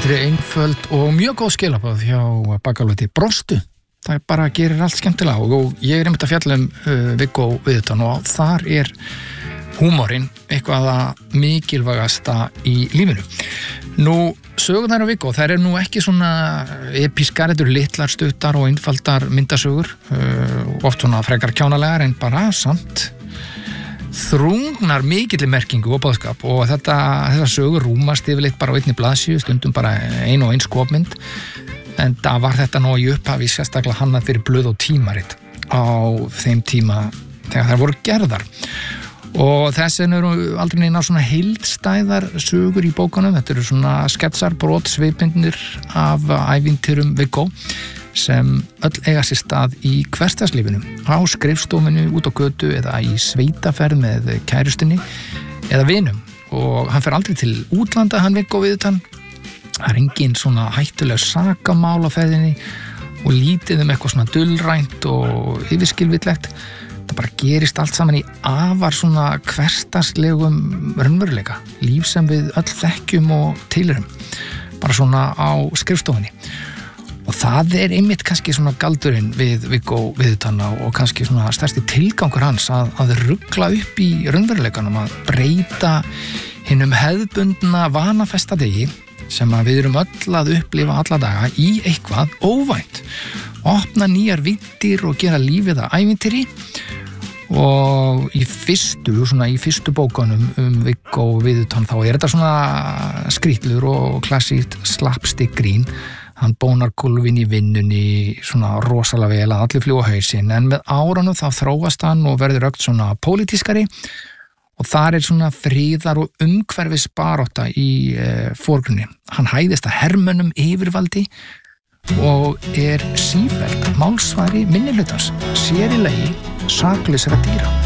Þetta einföld og mjög góð skilaboð hjá Baggalúti. Brostu, það bara gerir allt skemmtilega og ég einmitt að fjalla Viggo Viðutan og þar húmorinn eitthvað að mikilvægasta í lífinu. Nú, sögurnar á Viggo, þær nú ekki svona episkar, þetta litlar, stuttar og einfaldar myndasögur, oft svona frekar kjánalegar en bara samt þrungnar mikilli merkingu og boðskap og þessar sögur rúmast yfirleitt bara á einni blaðsíðu, stundum bara ein og ein skopmynd, en það var þetta nú í upphafi sérstaklega hannað fyrir blöð og tímarit á þeim tíma þegar þær voru gerðar. Og þessi eru aldrei neina svona heildstæðar sögur í bókunum, þetta eru svona sketsar, brot, svipmyndir af ævintýrum Viggo sem öll eiga sér stað í hversdagslífinu, á skrifstofinu, út á götu eða í sveitaferð með kærustinni eða vinum. Og hann fer aldrei til útlanda, hann Viggo Viðutan. Það engin svona hættuleg sakamál á ferðinni og lítið eitthvað svona dulrænt og yfirskilvitlegt. Það bara gerist allt saman í afar svona hversdagslegum raunveruleika, líf sem við öll þekkjum og tilheyrum, bara svona á skrifstofunni. Og það einmitt kannski svona galdurinn við Viggo Viðutan og kannski svona stærsti tilgangur hans að rugla upp í raunveruleikanum, að breyta hinum hefðbundna vanafestadegi sem við erum öll að upplifa alla daga í eitthvað óvænt, opna nýjar víddir og gera lífið að ævintýri. Og í fyrstu bókunum Viggo Viðutan þá þetta svona skrýtlur og klassískt slapstick grín. Hann bónar gólfin í vinnunni svona rosalega vel að allir fljúga hausinn, en með árunum þá þróast hann og verður ögn svona pólitískari og þar svona friðar og umhverfisbarátta í forgrunni. Hann hæðist að hermönnum yfirvaldi og sífellt málsvari minnihlutans, sér í lagi saklausra dýra.